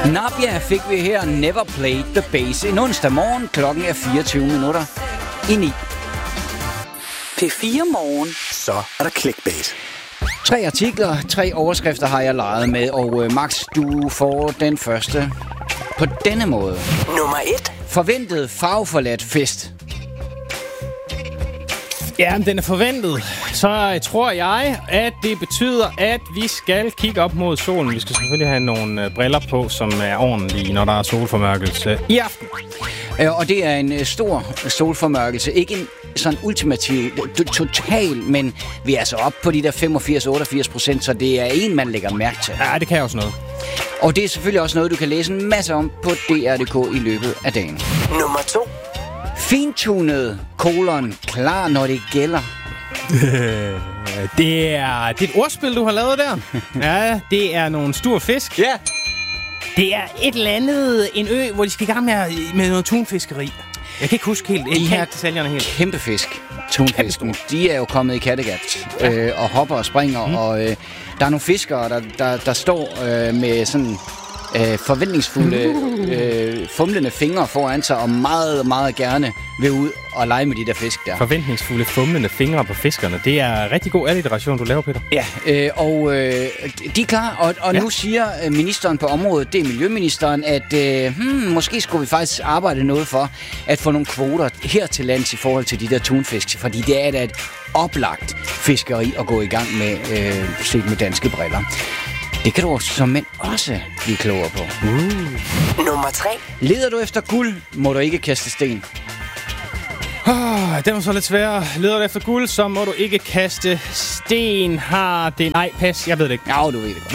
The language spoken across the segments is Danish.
Nadia fik vi her Never Played the Bass en onsdag morgen. Klokken er 24 minutter i 9. P4 Morgen. Så er der clickbait. 3 artikler, 3 overskrifter har jeg leget med, og Max, du får den første på denne måde. Nummer 1. Forventet farveforladt fest. Ja, den er forventet. Så tror jeg, at det betyder, at vi skal kigge op mod solen. Vi skal selvfølgelig have nogle briller på, som er ordentlige, når der er solformørkelse i aften. Og det er en stor solformørkelse. Ikke en sådan ultimativ, total, men vi er altså oppe på de der 85-88%, så det er en, man lægger mærke til. Ja, det kan også noget. Og det er selvfølgelig også noget, du kan læse en masse om på DR.dk i løbet af dagen. Nummer 2. Fintunet, klar når det gælder. Det er et ordspil, du har lavet der. Ja, det er nogle store fisk. Ja. Det er et eller andet, en ø, hvor de skal i gang med noget tunfiskeri. Jeg kan ikke huske helt. De her detaljerne helt. Kæmpe fisk, tunfisken, de er jo kommet i Kattegat og hopper og springer. Og der er nogle fiskere, der står med sådan forventningsfulde, fumlende fingre foran sig, og meget, meget gerne vil ud og lege med de der fisk der. Forventningsfulde, fumlende fingre på fiskerne. Det er rigtig god alliteration, du laver, Peter. Ja, de er klar, og nu siger ministeren på området, det er Miljøministeren, at måske skulle vi faktisk arbejde noget for at få nogle kvoter her til lands i forhold til de der tunfisk, fordi det er da et oplagt fiskeri at gå i gang med, set med danske briller. Det kan du som mænd også blive klogere på. Nummer 3. Leder du efter guld, må du ikke kaste sten. Den var så lidt sværere. Leder du efter guld, så må du ikke kaste sten. Har det... Nej, pas. Jeg ved det ikke. Ja, du ved det godt.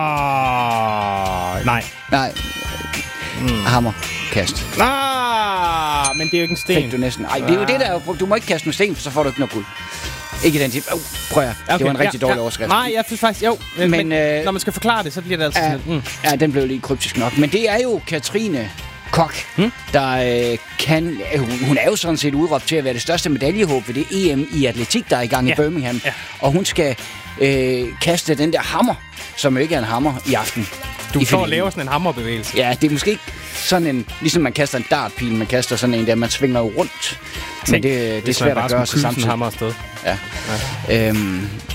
Nej. Hammer. Kast. Men det er jo ikke en sten. Fik du næsten. Ej, det er jo det der. Du må ikke kaste med sten, for så får du ikke noget guld. Ikke i den tip. Prøv at okay, det var en rigtig dårlig overskrift. Nej, jeg synes faktisk, jo. Men når man skal forklare det, så bliver det altså sådan. Ja, den blev lige kryptisk nok. Men det er jo Katrine Koch, der kan... Hun er jo sådan set udråbt til at være det største medaljehåb ved det EM i atletik, der er i gang i Birmingham. Ja. Og hun skal kaste den der hammer, som jo ikke er en hammer, i aften. Du får at lave sådan en hammerbevægelse. Ja, det er måske ikke sådan en... Ligesom man kaster en dartpil, man kaster sådan en der, man svinger jo rundt. Men det er svært at gøre sig samtidig. Hammer afsted. Ja.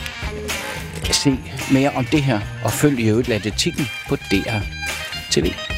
Se mere om det her, og følg i øvrigt atletikken på DR TV.